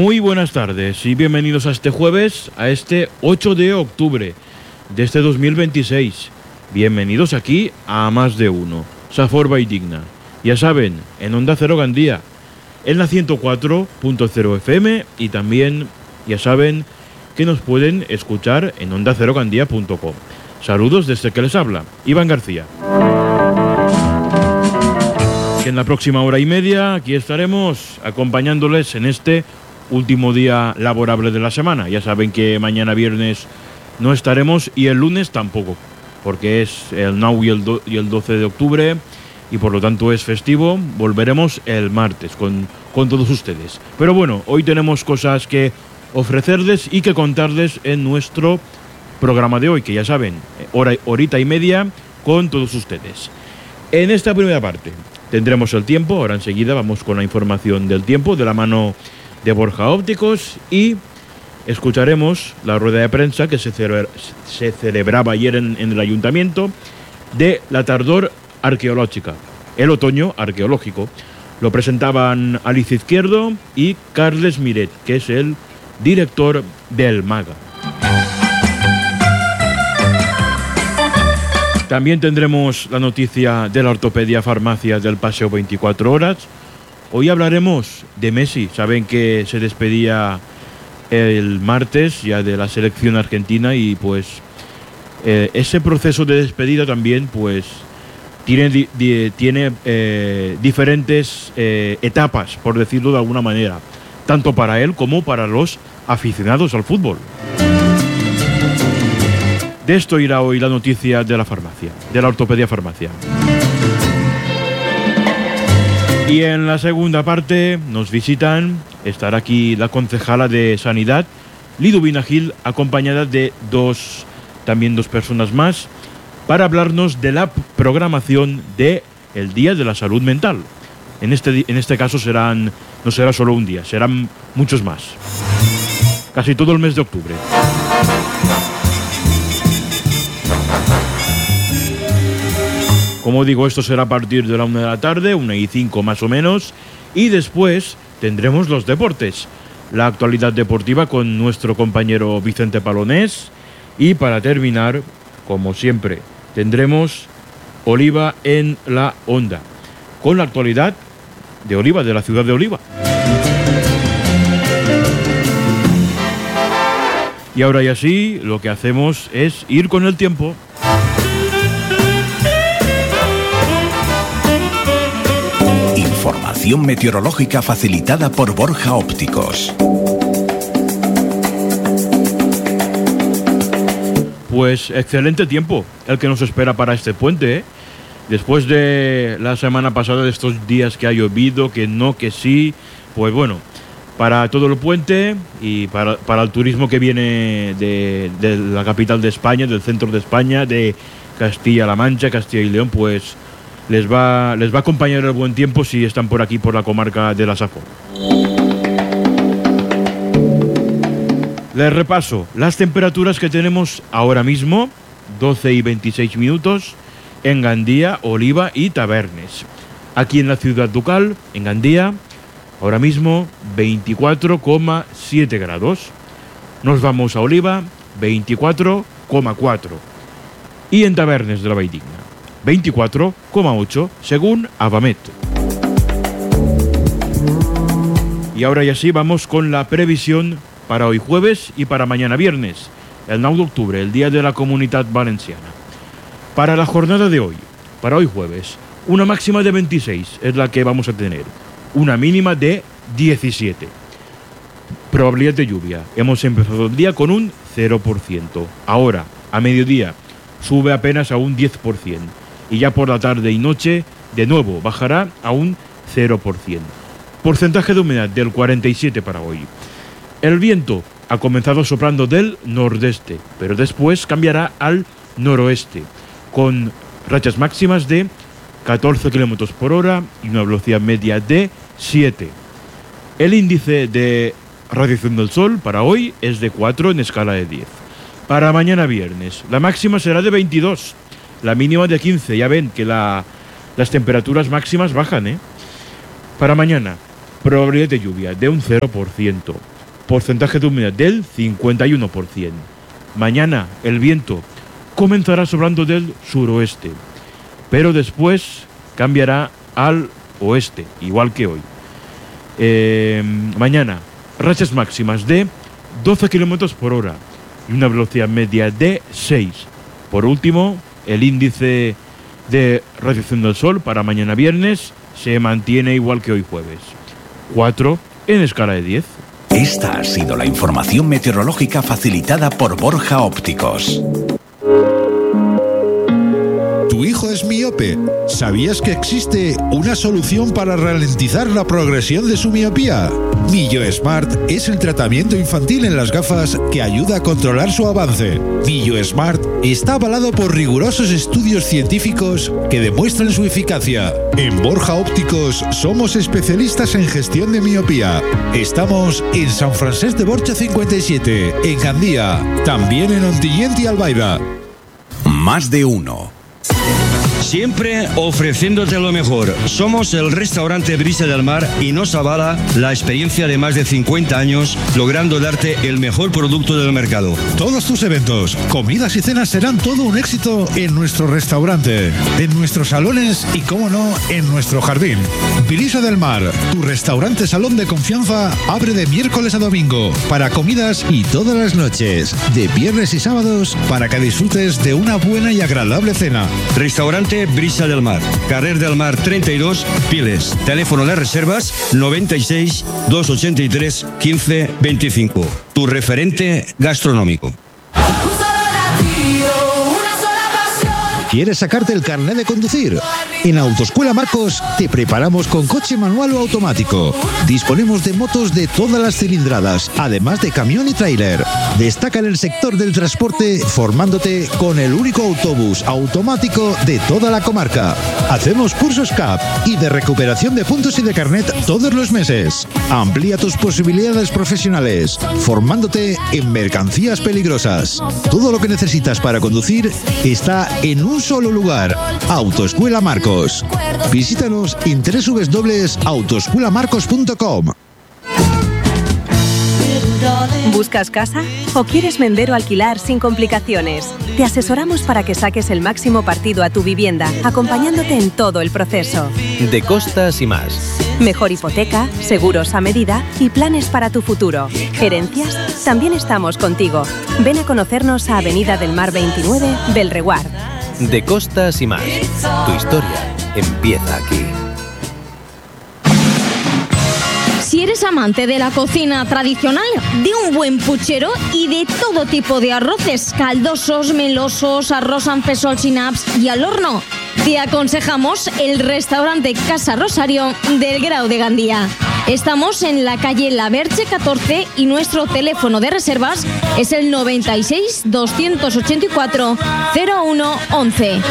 Muy buenas tardes y bienvenidos a este jueves, a este 8 de octubre de este 2026. Bienvenidos aquí a Más de Uno, Safor Valldigna. Ya saben, en Onda Cero Gandía, en la 104.0 FM y también, ya saben, que nos pueden escuchar en ondacerogandía.com. Saludos desde que les habla, Iván García. En la próxima hora y media aquí estaremos acompañándoles en este último día laborable de la semana. Ya saben que mañana viernes no estaremos y el lunes tampoco, porque es el 9 y el 12 de octubre y por lo tanto es festivo. Volveremos el martes con todos ustedes. Pero bueno, hoy tenemos cosas que ofrecerles y que contarles en nuestro programa de hoy, que ya saben, horita y media con todos ustedes. En esta primera parte tendremos el tiempo. Ahora enseguida vamos con la información del tiempo de la mano de Borja Ópticos y escucharemos la rueda de prensa que se celebraba ayer en el ayuntamiento de la tardor arqueológica, el otoño arqueológico. Lo presentaban Alicia Izquierdo y Carles Miret, que es el director del MAGA. También tendremos la noticia de la ortopedia farmacia del Paseo 24 Horas. Hoy hablaremos de Messi. Saben que se despedía el martes ya de la selección argentina y pues ese proceso de despedida también pues tiene diferentes etapas, por decirlo de alguna manera, tanto para él como para los aficionados al fútbol. De esto irá hoy la noticia de la farmacia, de la ortopedia farmacia. Y en la segunda parte nos visitan, estará aquí la concejala de Sanidad, Liduvina Gil, acompañada de dos personas más, para hablarnos de la programación del Día de la Salud Mental. En este caso no será solo un día, serán muchos más. Casi todo el mes de octubre. Como digo, esto será a partir de la 1 de la tarde, 1:05 más o menos, y después tendremos los deportes, la actualidad deportiva con nuestro compañero Vicente Palonés, y para terminar, como siempre, tendremos Oliva en la Onda, con la actualidad de Oliva, de la ciudad de Oliva. Y ahora ya sí, lo que hacemos es ir con el tiempo. Información meteorológica facilitada por Borja Ópticos. Pues excelente tiempo el que nos espera para este puente, ¿eh? Después de la semana pasada, de estos días que ha llovido, que no, que sí, pues bueno, para todo el puente y para el turismo que viene de la capital de España, del centro de España, de Castilla-La Mancha, Castilla y León, pues les va a acompañar el buen tiempo si están por aquí, por la comarca de la Safor. Les repaso las temperaturas que tenemos ahora mismo: 12 y 26 minutos en Gandía, Oliva y Tabernes. Aquí en la ciudad ducal, en Gandía, ahora mismo 24,7 grados. Nos vamos a Oliva, 24,4. Y en Tabernes de la Valldigna, 24,8 según Avamet. Y ahora ya sí vamos con la previsión para hoy jueves y para mañana viernes, el 9 de octubre, el Día de la Comunitat Valenciana. Para la jornada de hoy, para hoy jueves, una máxima de 26 es la que vamos a tener, una mínima de 17. Probabilidad de lluvia. Hemos empezado el día con un 0%. Ahora, a mediodía, sube apenas a un 10%. Y ya por la tarde y noche, de nuevo, bajará a un 0%. Porcentaje de humedad del 47% para hoy. El viento ha comenzado soplando del nordeste, pero después cambiará al noroeste, con rachas máximas de 14 km por hora y una velocidad media de 7. El índice de radiación del sol para hoy es de 4 en escala de 10. Para mañana viernes, la máxima será de 22, la mínima de 15. Ya ven que las temperaturas máximas bajan, ¿eh? Para mañana, probabilidad de lluvia de un 0%. porcentaje de humedad del 51%. Mañana el viento comenzará soplando del suroeste, pero después cambiará al oeste, igual que hoy. Mañana, rachas máximas de 12 km por hora y una velocidad media de 6. Por último, el índice de radiación del sol para mañana viernes se mantiene igual que hoy jueves, 4 en escala de 10. Esta ha sido la información meteorológica facilitada por Borja Ópticos. ¿Tu hijo es miope? ¿Sabías que existe una solución para ralentizar la progresión de su miopía? Millo Smart es el tratamiento infantil en las gafas que ayuda a controlar su avance. Millo Smart está avalado por rigurosos estudios científicos que demuestran su eficacia. En Borja Ópticos somos especialistas en gestión de miopía. Estamos en San Francesc de Borja 57, en Gandía, también en Ontinyent y Albaida. Más de uno. Siempre ofreciéndote lo mejor. Somos el restaurante Brisa del Mar y nos avala la experiencia de más de 50 años logrando darte el mejor producto del mercado. Todos tus eventos, comidas y cenas serán todo un éxito en nuestro restaurante, en nuestros salones y, cómo no, en nuestro jardín. Brisa del Mar, tu restaurante salón de confianza, abre de miércoles a domingo para comidas y todas las noches, de viernes y sábados, para que disfrutes de una buena y agradable cena. Restaurante Brisa del Mar, Carrer del Mar 32, Piles. Teléfono de reservas 96 283 15 25. Tu referente gastronómico. ¿Quieres sacarte el carnet de conducir? En Autoescuela Marcos te preparamos con coche manual o automático. Disponemos de motos de todas las cilindradas, además de camión y tráiler. Destaca en el sector del transporte formándote con el único autobús automático de toda la comarca. Hacemos cursos CAP y de recuperación de puntos y de carnet todos los meses. Amplía tus posibilidades profesionales, formándote en mercancías peligrosas. Todo lo que necesitas para conducir está en un solo lugar. Autoescuela Marcos. Visítanos en www.autoescuelamarcos.com. ¿Buscas casa? ¿O quieres vender o alquilar sin complicaciones? Te asesoramos para que saques el máximo partido a tu vivienda, acompañándote en todo el proceso. De Costas y más. Mejor hipoteca, seguros a medida y planes para tu futuro. ¿Herencias? También estamos contigo. Ven a conocernos a Avenida del Mar 29, Belreguard. De Costas y más. Tu historia empieza aquí. Si eres amante de la cocina tradicional, de un buen puchero y de todo tipo de arroces, caldosos, melosos, arroz anfesol sin apps y al horno, te aconsejamos el restaurante Casa Rosario del Grau de Gandía. Estamos en la calle La Verge 14 y nuestro teléfono de reservas es el 96 284 0111.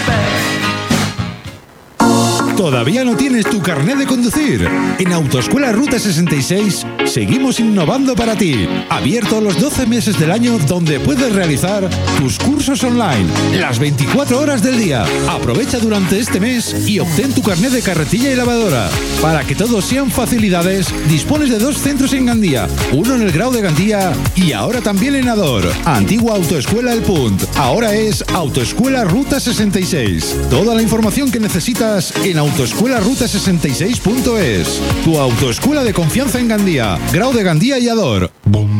¿Todavía no tienes tu carnet de conducir? En Autoescuela Ruta 66 seguimos innovando para ti. Abierto los 12 meses del año donde puedes realizar tus cursos online las 24 horas del día. Aprovecha durante este mes y obtén tu carnet de carretilla y lavadora. Para que todos sean facilidades, dispones de 2 centros en Gandía, uno en el Grau de Gandía y ahora también en Ador. Antigua Autoescuela El Punt, ahora es Autoescuela Ruta 66. Toda la información que necesitas en autoescuelaruta66.es. Tu autoescuela de confianza en Gandía, Grau de Gandía y Ador.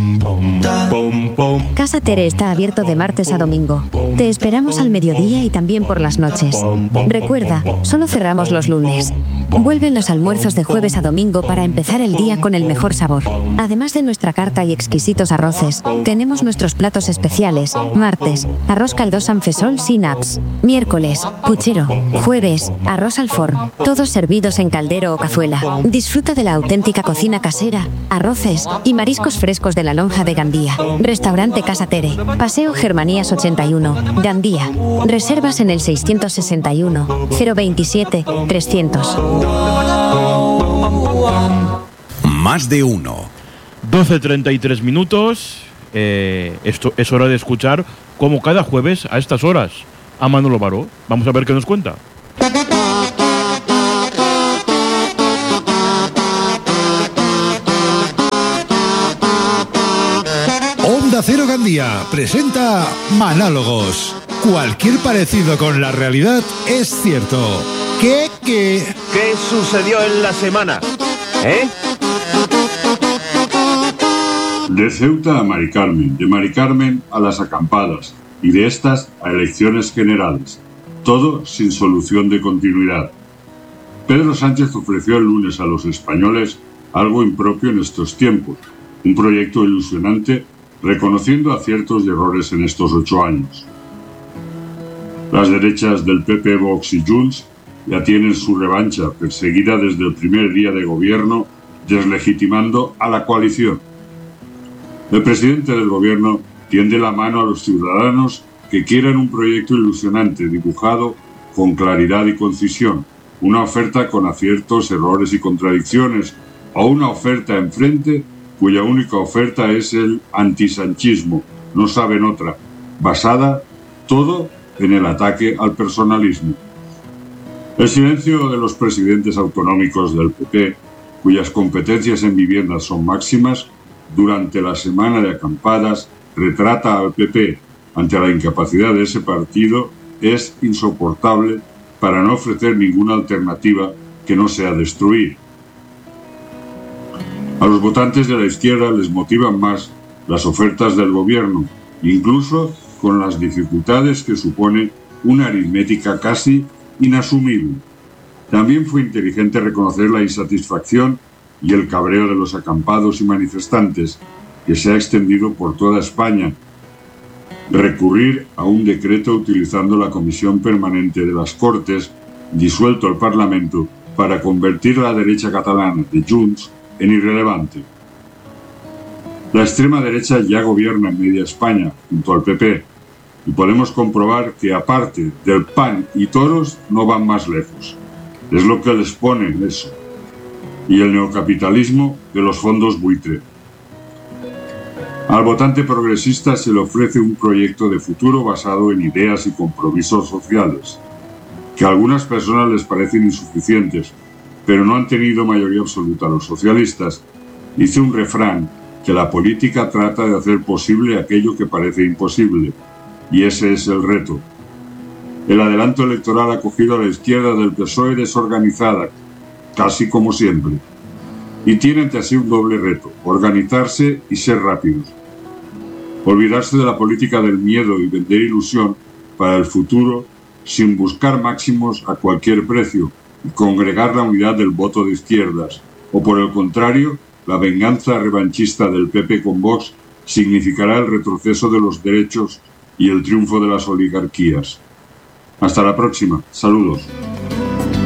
Casa Tere está abierto de martes a domingo. Te esperamos al mediodía y también por las noches. Recuerda, solo cerramos los lunes. Vuelven los almuerzos de jueves a domingo para empezar el día con el mejor sabor. Además de nuestra carta y exquisitos arroces, tenemos nuestros platos especiales. Martes, arroz caldoso anfesol sin apps. Miércoles, puchero. Jueves, arroz al forn. Todos servidos en caldero o cazuela. Disfruta de la auténtica cocina casera, arroces y mariscos frescos de la Lonja de Gandía. Restaurante Casa Tere, Paseo Germanías 81, Gandía. Reservas en el 661 027 300. Más de uno. 12:33 minutos. Esto es hora de escuchar, como cada jueves a estas horas, a Manolo Baró. Vamos a ver qué nos cuenta. Onda Cero Gandía presenta Manálogos. Cualquier parecido con la realidad es cierto. ¿Qué sucedió en la semana? De Ceuta a Mari Carmen, de Mari Carmen a las acampadas y de estas a elecciones generales. Todo sin solución de continuidad. Pedro Sánchez ofreció el lunes a los españoles algo impropio en estos tiempos, un proyecto ilusionante reconociendo aciertos y errores en estos 8 años. Las derechas del PP, Vox y Junts ya tienen su revancha, perseguida desde el primer día de gobierno, deslegitimando a la coalición. El presidente del gobierno tiende la mano a los ciudadanos que quieran un proyecto ilusionante, dibujado con claridad y concisión, una oferta con aciertos, errores y contradicciones, o una oferta enfrente cuya única oferta es el antisanchismo, no saben otra, basada todo en el ataque al personalismo. El silencio de los presidentes autonómicos del PP, cuyas competencias en vivienda son máximas, durante la semana de acampadas, retrata al PP ante la incapacidad de ese partido, es insoportable para no ofrecer ninguna alternativa que no sea destruir. A los votantes de la izquierda les motivan más las ofertas del gobierno, incluso con las dificultades que supone una aritmética casi inasumible. También fue inteligente reconocer la insatisfacción y el cabreo de los acampados y manifestantes, que se ha extendido por toda España. Recurrir a un decreto utilizando la Comisión Permanente de las Cortes, disuelto el Parlamento, para convertir a la derecha catalana de Junts en irrelevante. La extrema derecha ya gobierna en media España, junto al PP, y podemos comprobar que aparte del PAN y toros no van más lejos. Es lo que les ponen eso. Y el neocapitalismo de los fondos buitre. Al votante progresista se le ofrece un proyecto de futuro basado en ideas y compromisos sociales, que a algunas personas les parecen insuficientes, pero no han tenido mayoría absoluta. Los socialistas, dice un refrán, que la política trata de hacer posible aquello que parece imposible, y ese es el reto. El adelanto electoral ha cogido a la izquierda del PSOE desorganizada, casi como siempre, y tiene ante sí un doble reto: organizarse y ser rápidos. Olvidarse de la política del miedo y vender ilusión para el futuro sin buscar máximos a cualquier precio y congregar la unidad del voto de izquierdas, o por el contrario, la venganza revanchista del PP con Vox significará el retroceso de los derechos y el triunfo de las oligarquías. Hasta la próxima. Saludos.